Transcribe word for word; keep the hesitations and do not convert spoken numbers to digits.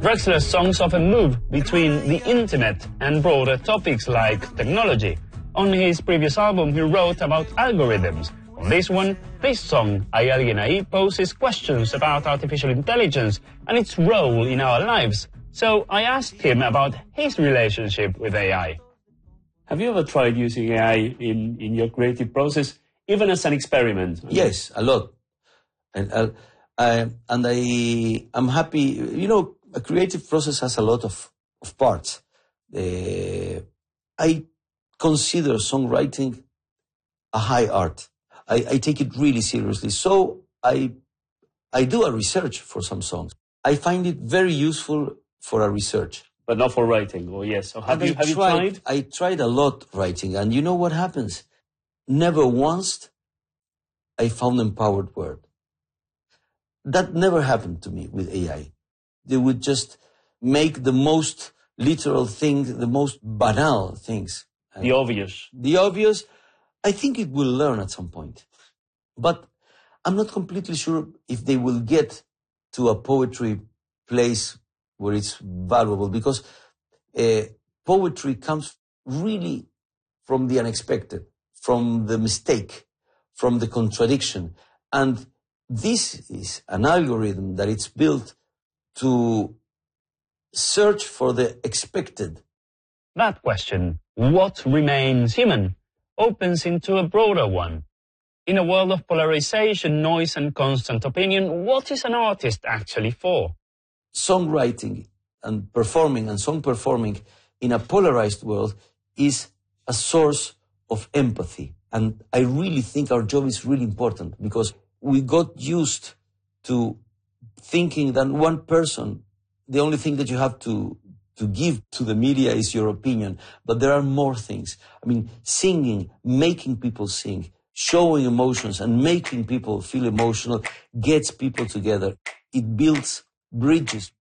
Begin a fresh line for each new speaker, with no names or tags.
Drexler's songs often move between the intimate and broader topics like technology. On his previous album, he wrote about algorithms. On this one, this song, Hay Alguien Ahí, poses questions about artificial intelligence and its role in our lives. So I asked him about his relationship with A I. Have you ever tried using A I in, in your creative process, even as an experiment?
Yes, a lot. And, uh, I, and I, I'm happy, you know, a creative process has a lot of, of parts. Uh, I consider songwriting a high art. I, I take it really seriously. So I, I do a research for some songs. I find it very useful for a research.
But not for writing, or yes? Or have, you, have
tried,
you tried?
I tried a lot writing, and you know what happens? Never once I found empowered word. That never happened to me with A I. They would just make the most literal thing, the most banal things.
The obvious.
The obvious, I think it will learn at some point. But I'm not completely sure if they will get to a poetry place where it's valuable, because uh, poetry comes really from the unexpected, from the mistake, from the contradiction. And this is an algorithm that it's built to search for the expected.
That question, what remains human, opens into a broader one. In a world of polarization, noise and constant opinion, what is an artist actually for?
Songwriting and performing and song performing in a polarized world is a source of empathy. And I really think our job is really important, because we got used to thinking that one person, the only thing that you have to, to give to the media is your opinion. But there are more things. I mean, singing, making people sing, showing emotions and making people feel emotional gets people together. It builds bridges.